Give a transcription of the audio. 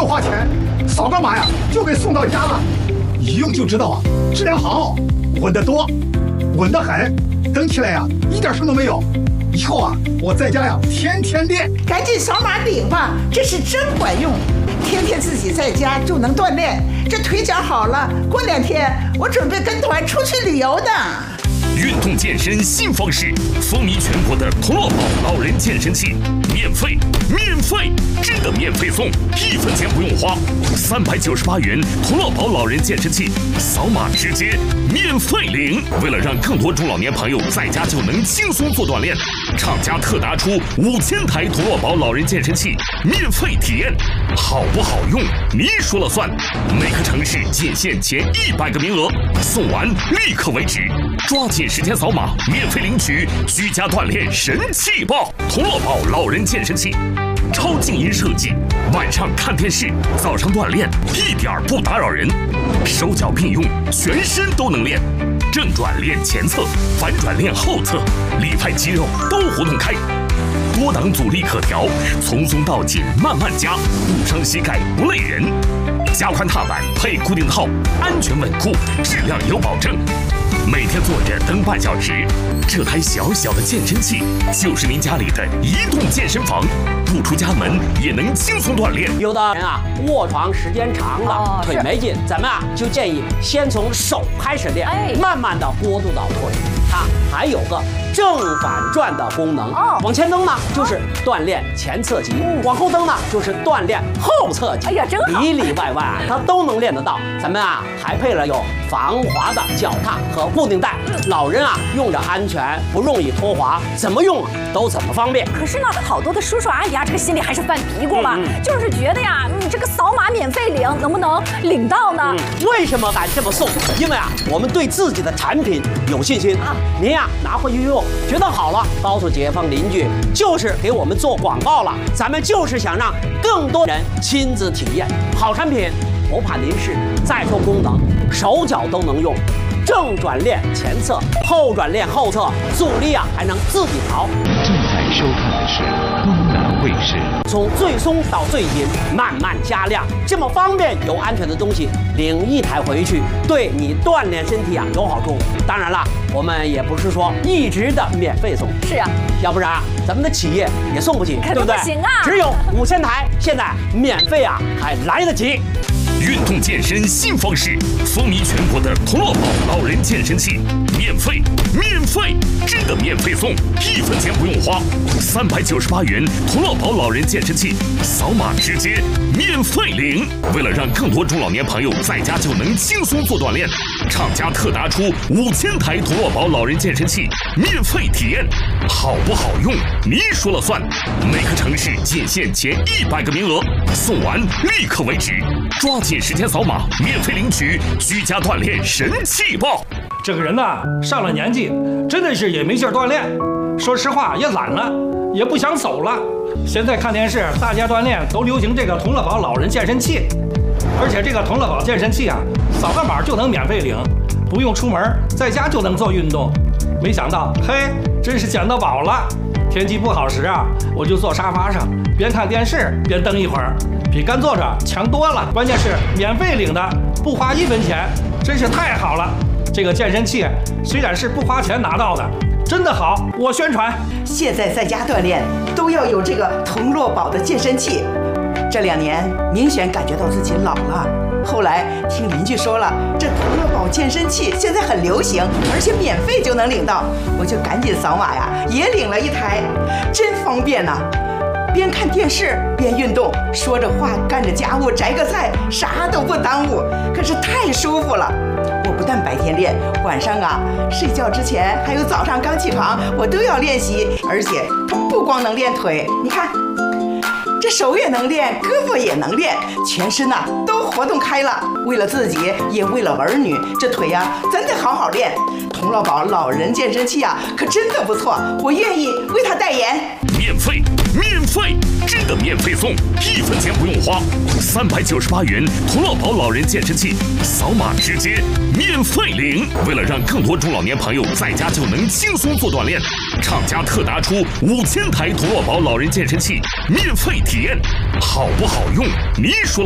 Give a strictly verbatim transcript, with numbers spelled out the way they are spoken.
花钱，扫个码呀就给送到家了。一用就知道啊，质量好，稳得多，稳得很，蹬起来呀一点声都没有。以后啊，我在家呀天天练。 赶紧扫码领吧，这是真管用，天天自己在家就能锻炼，这腿脚好了，过两天我准备跟团出去旅游的。 运动健身新方式，风靡全国的同乐宝老人健身器，免费，免费，真的免费送，一分钱不用花，三百九十八元同乐宝老人健身器，扫码直接免费领。为了让更多中老年朋友在家就能轻松做锻炼，厂家特拿出五千台同乐宝老人健身器免费体验，好不好用你说了算。每个城市仅限前一百个名额，送完立刻为止，抓紧时间扫码，免费领取居家锻炼神器包同乐宝老人健身器，超静音设计，晚上看电视，早上锻炼，一点不打扰人，手脚并用，全身都能练，正转练前侧，反转练后侧，里派肌肉都活动开，多档阻力可调，从松到紧慢慢加，不伤膝盖不累人，加宽踏板配固定套，安全稳固，质量有保证。每天坐着蹬半小时，这台小小的健身器就是您家里的移动健身房，不出家门也能轻松锻炼。 有的人啊，卧床时间长了，哦、腿没劲，咱们啊就建议先从手开始练，哎、慢慢的过渡到腿。它还有个正反转的功能，哦、往前蹬呢就是锻炼前侧肌，嗯、往后蹬呢就是锻炼后侧肌。哎呀，真好！里里外外啊，它都能练得到。咱们啊还配了有防滑的脚踏和固定带，嗯、老人啊用着安全，不容易脱滑，怎么用都怎么方便。 可是呢，好多的叔叔阿姨啊，这个心里还是犯嘀咕吧，嗯嗯、就是觉得呀，你这个扫码免费领，能不能领到呢？嗯、 为什么敢这么送？因为啊，我们对自己的产品有信心啊。您呀拿回去用，觉得好了，告诉街坊邻居，就是给我们做广告了。咱们就是想让更多人亲自体验好产品，不怕您试。再说功能，手脚都能用，正转练前侧，后转练后侧，阻力啊还能自己调。 正在收看的是东南卫视。 从最松到最紧，慢慢加量，这么方便又安全的东西，领一台回去，对你锻炼身体啊有好处。当然了，我们也不是说一直的免费送， 是啊， 要不然咱们的企业也送不起，对不对？ 不行啊， 只有五千台，现在免费啊还来得及。 运动健身新方式，风靡全国的同乐宝老人健身器，免费，免费，真的免费送，一分钱不用花，三百九十八元同乐宝老人健身器，扫码直接免费领。为了让更多中老年朋友在家就能轻松做锻炼，厂家特拿出五千台同乐宝老人健身器免费体验，好不好用你说了算。每个城市仅限前一百个名额，送完立刻为止，抓紧时间扫码，免费领取居家锻炼神器包。 这个人呐，上了年纪，真的是也没劲儿锻炼，说实话也懒了，也不想走了。现在看电视，大家锻炼都流行这个同乐宝老人健身器，而且这个同乐宝健身器啊，扫个码就能免费领，不用出门，在家就能做运动。没想到，嘿，真是捡到宝了。天气不好时啊，我就坐沙发上，边看电视边蹬一会儿，比干坐着强多了。关键是免费领的，不花一分钱，真是太好了。这个健身器虽然是不花钱拿到的，真的好，我宣传。 现在在家锻炼都要有这个同乐宝的健身器。这两年明显感觉到自己老了，后来听邻居说了，这同乐宝健身器现在很流行，而且免费就能领到，我就赶紧扫码呀，也领了一台，真方便呐、啊！边看电视边运动，说着话干着家务，摘个菜，啥都不耽误，可是太舒服了。我不但白天练，晚上啊睡觉之前还有早上刚起床，我都要练习，而且不光能练腿，你看。这手也能练，胳膊也能练，全身呐、啊、都活动开了。为了自己，也为了儿女，这腿呀、啊、真得好好练。同乐宝老人健身器啊，可真的不错，我愿意为他代言。 免费，免费，真的免费送，一分钱不用花，三百九十八元同乐宝老人健身器，扫码直接免费领。为了让更多中老年朋友在家就能轻松做锻炼，厂家特拿出五千台同乐宝老人健身器免费体验，好不好用你说了